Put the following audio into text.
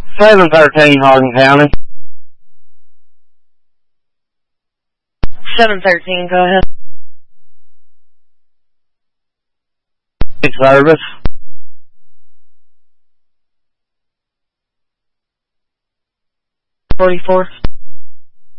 713 Hardin County. 713, go ahead. Service. 44.